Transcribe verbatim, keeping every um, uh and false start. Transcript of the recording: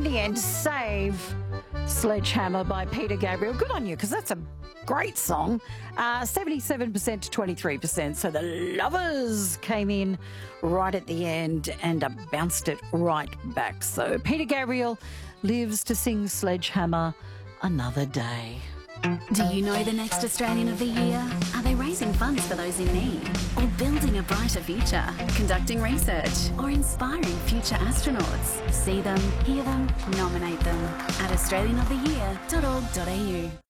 the end, Save Sledgehammer by Peter Gabriel. Good on you, because that's a great song. Uh, seventy-seven percent to twenty-three percent. So the Lovers came in right at the end and uh, bounced it right back. So Peter Gabriel lives to sing Sledgehammer another day. Do you know the next Australian of the Year? Are they raising funds for those in need? Or building a brighter future? Conducting research? Or inspiring future astronauts? See them, hear them, nominate them at australian of the year dot org dot a u.